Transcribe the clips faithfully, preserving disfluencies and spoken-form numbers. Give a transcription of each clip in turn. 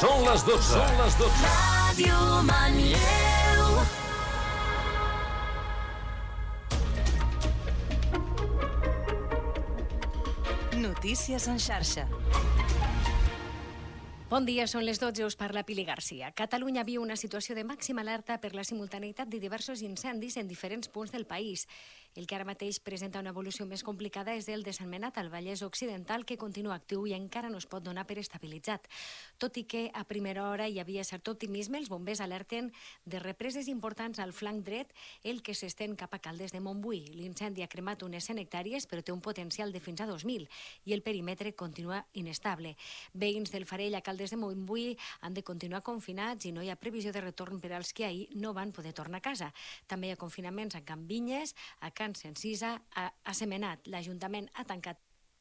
Són les dotze. Són les dotze. Ràdio Manlleu. Notícies en xarxa. Bon dia, són les dotze, us parla Pili Garcia. Catalunya viu una situació de màxima alerta per la simultaneïtat de diversos incendis en diferents punts del país. El que ara mateix presenta una evolució més complicada és el de Sant Menat, al Vallès Occidental, que continua actiu i encara no es pot donar per estabilitzat. Tot i que a primera hora hi havia cert optimisme, els bombers alerten de represes importants al flanc dret, el que s'estén cap a Caldes de Montbui. L'incendi ha cremat unes cent hectàrees, però té un potencial de fins a dos mil i el perímetre continua inestable. Veïns del Farell a Caldes de Montbui han de continuar confinats i no hi ha previsió de retorn per als que ahir no van poder tornar a casa. També hi ha confinaments a Can Vinyes, a Can Sencisa, a, a Semenat. L'Ajuntament ha tancat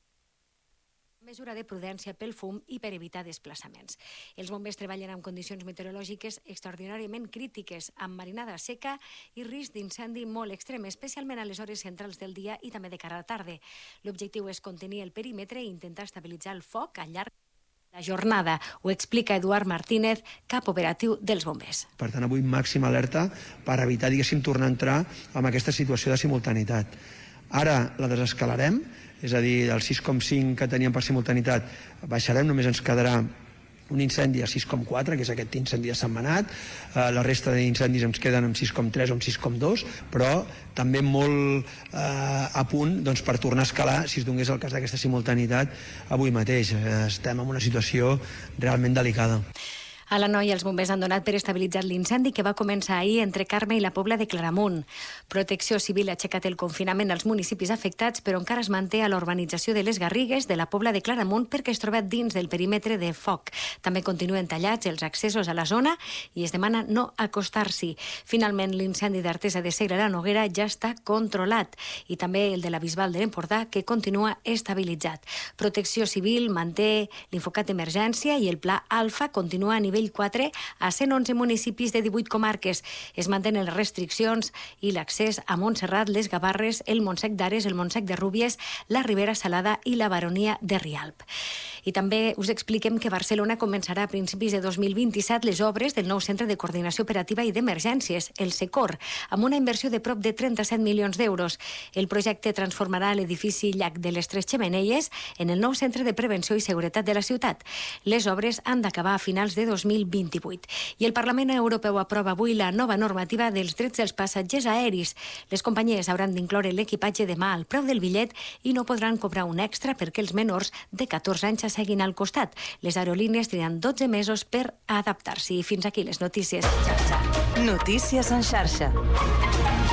mesura de prudència pel fum i per evitar desplaçaments. Els bombers treballen en condicions meteorològiques extraordinàriament crítiques, amb marinada seca i risc d'incendi molt extrem, especialment a les hores centrals del dia i també de cara a la tarda. L'objectiu és contenir el perímetre i intentar estabilitzar el foc al llarg de la jornada. Ho explica Eduard Martínez, cap operatiu dels bombers. Per tant, avui màxima alerta per evitar, diguéssim, tornar a entrar en aquesta situació de simultaneïtat. Ara la desescalarem, és a dir, el sis coma cinc que teníem per simultaneïtat baixarem, només ens quedarà un incendi a sis coma quatre, que és aquest incendi de Sant Menat. Eh, la resta d'incendis ens queden amb sis coma tres o amb sis coma dos, però també molt eh, a punt doncs, per tornar a escalar, si es donés el cas d'aquesta simultaneïtat avui mateix. Eh, estem en una situació realment delicada. A l'Anoia, els bombers han donat per estabilitzat l'incendi que va començar ahir entre Carme i la Pobla de Claramunt. Protecció Civil ha aixecat el confinament als municipis afectats, però encara es manté a la urbanització de les Garrigues de la Pobla de Claramunt perquè es troba dins del perímetre de foc. També continuen tallats els accessos a la zona i es demana no acostar-s'hi. Finalment, l'incendi d'Artesa de Segre a la Noguera ja està controlat i també el de la Bisbal de l'Empordà, que continua estabilitzat. Protecció Civil manté l'infocat d'emergència i el pla Alfa continua a nivell quatre a cent onze municipis de divuit comarques. Es mantenen les restriccions i l'accés a Montserrat, les Gavarres, el Montsec d'Ares, el Montsec de Rúbies, la Ribera Salada i la Baronia de Rialp. I també us expliquem que Barcelona començarà a principis de dos mil vint-i-set les obres del nou Centre de Coordinació Operativa i d'Emergències, el SECOR, amb una inversió de prop de trenta-set milions d'euros. El projecte transformarà l'edifici Llac de les Tres Xemeneies en el nou Centre de Prevenció i Seguretat de la ciutat. Les obres han d'acabar a finals de dos mil vint-i-vuit. I el Parlament Europeu aprova avui la nova normativa dels drets dels passatgers aeris. Les companyies hauran d'incloure l'equipatge demà al preu del bitllet i no podran cobrar un extra perquè els menors de catorze anys seguin al costat. Les aerolínies trigaran dotze mesos per adaptar-s'hi. Fins aquí les notícies en xarxa. Notícies en xarxa.